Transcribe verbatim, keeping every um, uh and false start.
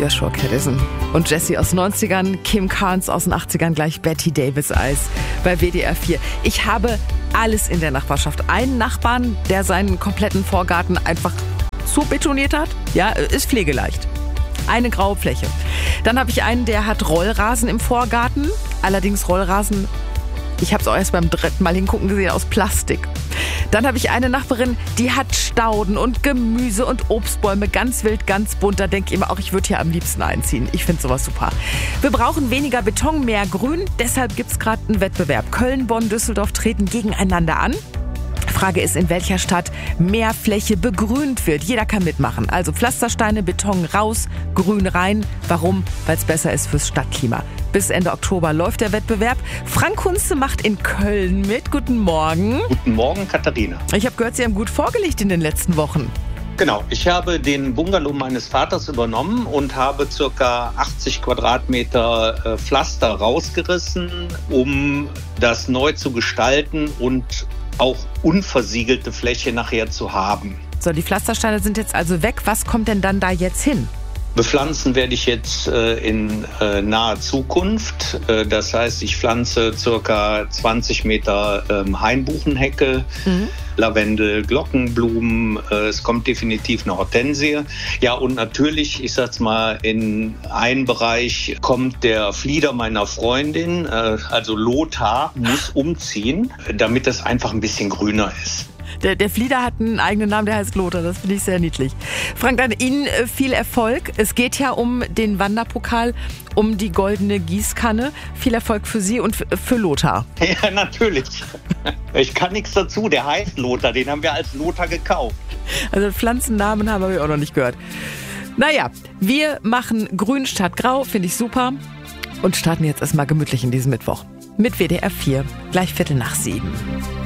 Joshua Caddison und Jessie aus neunzigern, Kim Carnes aus den achtzigern, gleich Betty Davis Eis bei W D R vier. Ich habe alles in der Nachbarschaft. Einen Nachbarn, der seinen kompletten Vorgarten einfach so betoniert hat. Ja, ist pflegeleicht. Eine graue Fläche. Dann habe ich einen, der hat Rollrasen im Vorgarten. Allerdings Rollrasen, ich habe es auch erst beim dritten Mal hingucken gesehen, aus Plastik. Dann habe ich eine Nachbarin, die hat Stauden und Gemüse und Obstbäume, ganz wild, ganz bunt. Da denke ich immer auch, ich würde hier am liebsten einziehen. Ich finde sowas super. Wir brauchen weniger Beton, mehr Grün. Deshalb gibt es gerade einen Wettbewerb. Köln, Bonn, Düsseldorf treten gegeneinander an. Frage ist, in welcher Stadt mehr Fläche begrünt wird. Jeder kann mitmachen. Also Pflastersteine, Beton raus, Grün rein. Warum? Weil es besser ist fürs Stadtklima. Bis Ende Oktober läuft der Wettbewerb. Frank Kunze macht in Köln mit. Guten Morgen. Guten Morgen, Katharina. Ich habe gehört, Sie haben gut vorgelegt in den letzten Wochen. Genau, ich habe den Bungalow meines Vaters übernommen und habe ca. achtzig Quadratmeter äh, Pflaster rausgerissen, um das neu zu gestalten und auch unversiegelte Fläche nachher zu haben. So, die Pflastersteine sind jetzt also weg. Was kommt denn dann da jetzt hin? Bepflanzen werde ich jetzt äh, in äh, naher Zukunft. Äh, das heißt, ich pflanze ca. zwanzig Meter ähm, Hainbuchenhecke, mhm. Lavendel, Glockenblumen. Äh, es kommt definitiv eine Hortensie. Ja, und natürlich, ich sag's mal, in einen Bereich kommt der Flieder meiner Freundin. Äh, also Lothar muss umziehen, damit das einfach ein bisschen grüner ist. Der, der Flieder hat einen eigenen Namen, der heißt Lothar. Das finde ich sehr niedlich. Frank, dann Ihnen viel Erfolg. Es geht ja um den Wanderpokal, um die goldene Gießkanne. Viel Erfolg für Sie und für Lothar. Ja, natürlich. Ich kann nichts dazu. Der heißt Lothar. Den haben wir als Lothar gekauft. Also Pflanzennamen haben wir auch noch nicht gehört. Naja, wir machen Grün statt Grau. Finde ich super. Und starten jetzt erstmal gemütlich in diesem Mittwoch. Mit W D R vier. Gleich Viertel nach sieben.